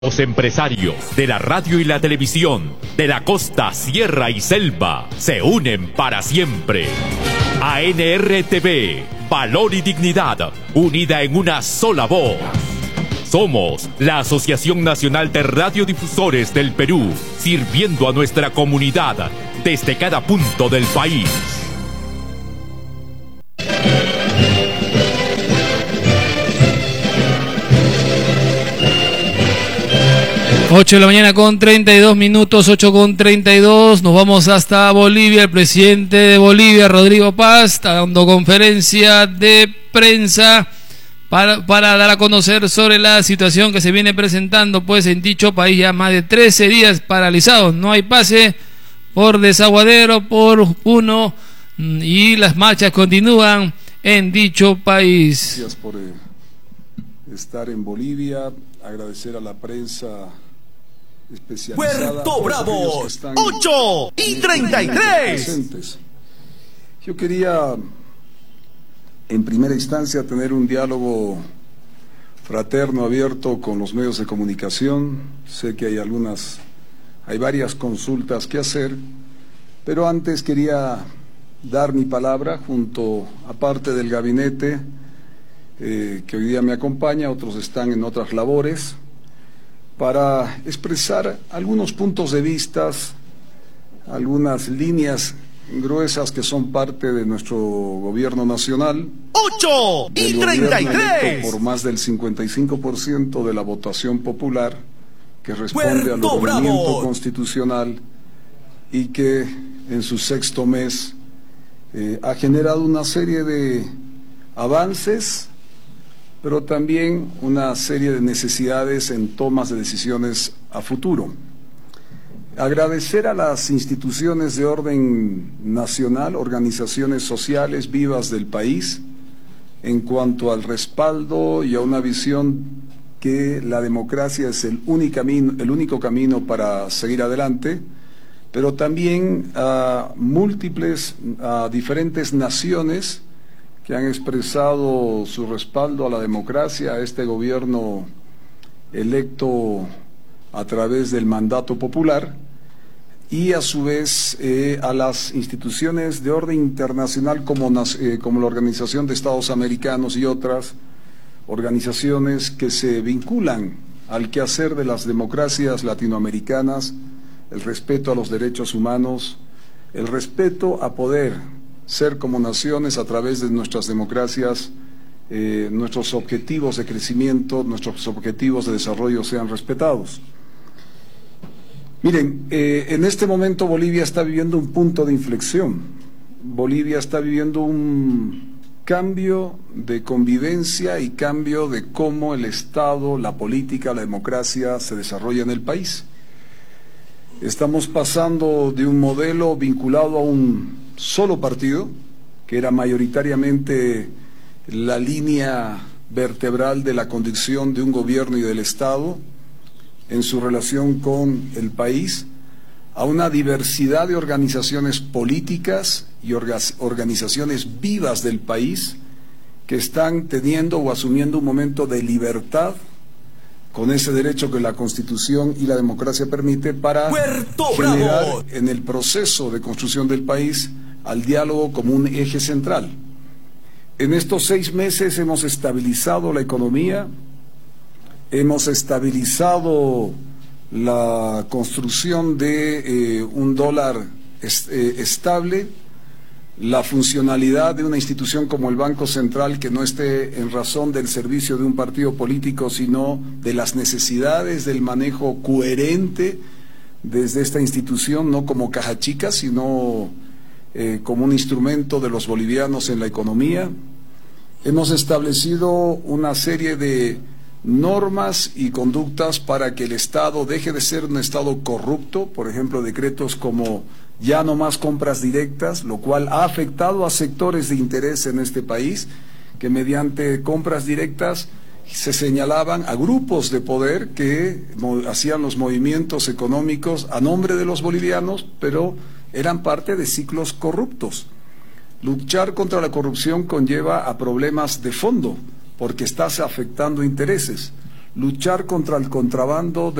Los empresarios de la radio y la televisión, de la costa, sierra y selva, se unen para siempre. ANRTV, valor y dignidad, unida en una sola voz. Somos la Asociación Nacional de Radiodifusores del Perú, sirviendo a nuestra comunidad desde cada punto del país. Ocho de la mañana con 32 minutos, 8:32. Nos vamos hasta Bolivia. El presidente de Bolivia, Rodrigo Paz, está dando conferencia de prensa para dar a conocer sobre la situación que se viene presentando pues en dicho país. Ya más de 13 días paralizados, no hay pase por Desaguadero, por Puno, y las marchas continúan en dicho país. Gracias por estar en Bolivia, agradecer a la prensa especializada. Puerto Bravo, 8:33. Yo quería en primera instancia tener un diálogo fraterno, abierto con los medios de comunicación. Sé que hay varias consultas que hacer, pero antes quería dar mi palabra junto a parte del gabinete que hoy día me acompaña, otros están en otras labores, para expresar algunos puntos de vista, algunas líneas gruesas que son parte de nuestro gobierno nacional. 8:33. Por más del 55% de la votación popular, que responde al ordenamiento constitucional y que en su sexto mes ha generado una serie de avances, pero también una serie de necesidades en tomas de decisiones a futuro. Agradecer a las instituciones de orden nacional, organizaciones sociales vivas del país, en cuanto al respaldo y a una visión que la democracia es el único camino para seguir adelante, pero también a diferentes naciones que han expresado su respaldo a la democracia, a este gobierno electo a través del mandato popular, y a su vez a las instituciones de orden internacional como la Organización de Estados Americanos y otras organizaciones que se vinculan al quehacer de las democracias latinoamericanas, el respeto a los derechos humanos, el respeto a poder ser como naciones a través de nuestras democracias, nuestros objetivos de crecimiento, nuestros objetivos de desarrollo sean respetados. Miren, en este momento Bolivia está viviendo un punto de inflexión. Bolivia está viviendo un cambio de convivencia y cambio de cómo el Estado, la política, la democracia se desarrolla en el país. Estamos pasando de un modelo vinculado a un solo partido, que era mayoritariamente la línea vertebral de la conducción de un gobierno y del Estado en su relación con el país, a una diversidad de organizaciones políticas y organizaciones vivas del país que están teniendo o asumiendo un momento de libertad con ese derecho que la Constitución y la democracia permite para generar en el proceso de construcción del país al diálogo como un eje central. En estos 6 meses hemos estabilizado la economía, hemos estabilizado la construcción de un dólar estable, la funcionalidad de una institución como el Banco Central que no esté en razón del servicio de un partido político, sino de las necesidades del manejo coherente desde esta institución, no como caja chica, sino como un instrumento de los bolivianos en la economía. Hemos establecido una serie de normas y conductas para que el Estado deje de ser un Estado corrupto, por ejemplo, decretos como ya no más compras directas, lo cual ha afectado a sectores de interés en este país, que mediante compras directas se señalaban a grupos de poder que hacían los movimientos económicos a nombre de los bolivianos, pero eran parte de ciclos corruptos. Luchar contra la corrupción conlleva a problemas de fondo, porque estás afectando intereses. luchar contra el contrabando